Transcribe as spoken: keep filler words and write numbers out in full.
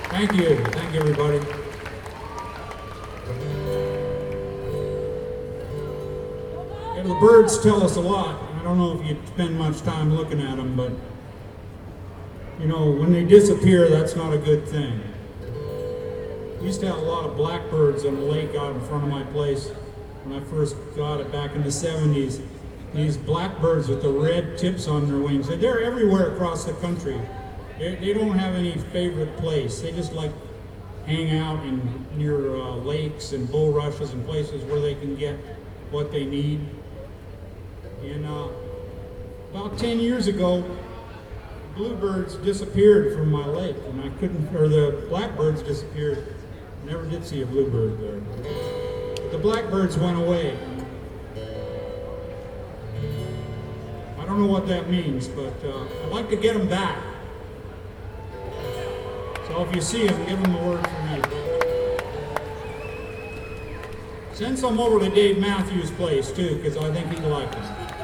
Thank you. Thank you, everybody. Yeah, the birds tell us a lot. I don't know if you spend much time looking at them, but you know, when they disappear, that's not a good thing. We used to have a lot of blackbirds on the lake out in front of my place when I first got it back in the seventies. These blackbirds with the red tips on their wings, they're everywhere across the country. They, they don't have any favorite place. They just like hang out in near uh, lakes and bulrushes and places where they can get what they need. And uh, about ten years ago, bluebirds disappeared from my lake, and I couldn't, or the blackbirds disappeared. Never did see a bluebird there. But the blackbirds went away. I don't know what that means, but uh, I'd like to get them back. So if you see them, give them a word from me. Send some over to Dave Matthews' place too, because I think he'd like them.